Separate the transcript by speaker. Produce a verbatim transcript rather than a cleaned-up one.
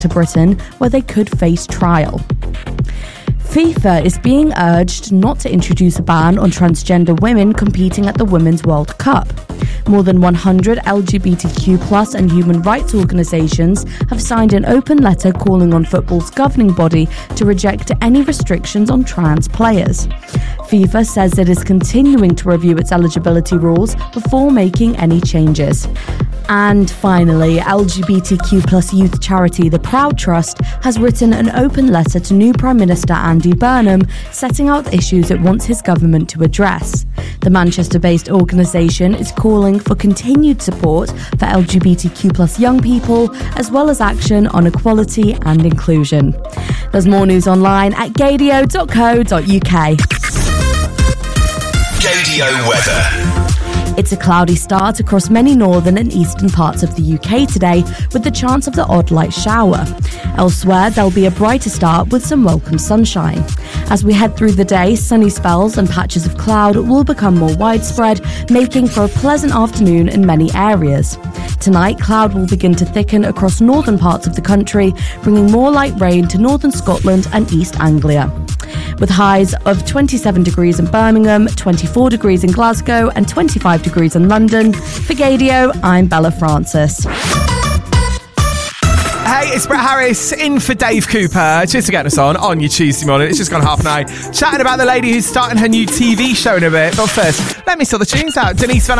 Speaker 1: to Britain, where they could face trial. FIFA is being urged not to introduce a ban on transgender women competing at the Women's World Cup. More than one hundred L G B T Q plus and human rights organisations have signed an open letter calling on football's governing body to reject any restrictions on trans players. FIFA says it is continuing to review its eligibility rules before making any changes. And finally, L G B T Q plus youth charity The Proud Trust has written an open letter to new Prime Minister Andy Burnham, setting out the issues it wants his government to address. The Manchester-based organisation is calling for continued support for L G B T Q plus young people, as well as action on equality and inclusion. There's more news online at gadio dot co dot uk.
Speaker 2: Gadio weather.
Speaker 1: It's a cloudy start across many northern and eastern parts of the U K today, with the chance of the odd light shower. Elsewhere, there'll be a brighter start with some welcome sunshine. As we head through the day, sunny spells and patches of cloud will become more widespread, making for a pleasant afternoon in many areas. Tonight, cloud will begin to thicken across northern parts of the country, bringing more light rain to northern Scotland and East Anglia. With highs of twenty-seven degrees in Birmingham, twenty-four degrees in Glasgow and twenty-five degrees in London. For Gadio, I'm Bella Francis.
Speaker 3: Hey, it's Brett Harris in for Dave Cooper. Cheers for getting us on on your Tuesday morning. It's just gone half nine. Chatting about the lady who's starting her new T V show in a bit. But first, let me sort the tunes out. Denise Van